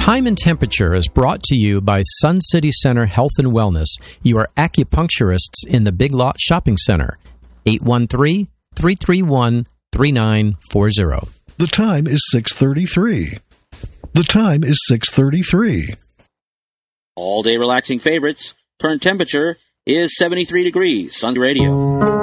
Time and Temperature is brought to you by Sun City Center Health and Wellness, your acupuncturists in the Big Lot Shopping Center. 813-331-3940. The time is 6:33. The time is 6:33. All day relaxing favorites. Current temperature is 73 degrees. Sun Radio.